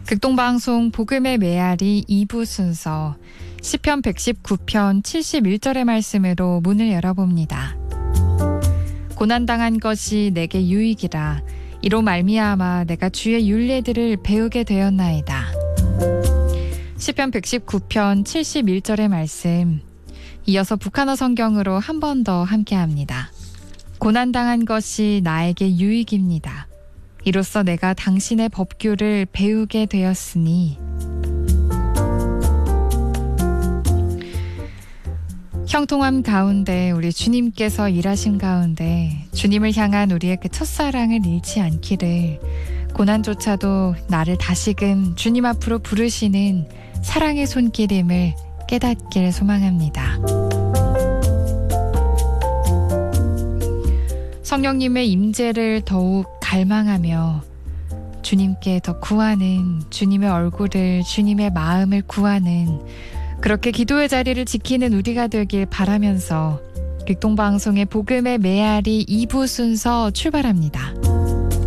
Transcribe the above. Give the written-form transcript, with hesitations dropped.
극동방송 복음의 메아리 2부 순서 시편 119편 71절의 말씀으로 문을 열어봅니다. 고난당한 것이 내게 유익이라. 이로 말미암아 내가 주의 율례들을 배우게 되었나이다. 시편 119편 71절의 말씀, 이어서 북한어 성경으로 한 번 더 함께합니다. 고난당한 것이 나에게 유익입니다. 이로써 내가 당신의 법규를 배우게 되었으니. 형통함 가운데 우리 주님께서 일하신 가운데 주님을 향한 우리의 그 첫사랑을 잃지 않기를, 고난조차도 나를 다시금 주님 앞으로 부르시는 사랑의 손길임을 깨닫길 소망합니다. 성령님의 임재를 더욱 갈망하며 주님께 더 구하는, 주님의 얼굴을, 주님의 마음을 구하는, 그렇게 기도의 자리를 지키는 우리가 되길 바라면서 극동방송의 복음의 메아리 2부 순서 출발합니다.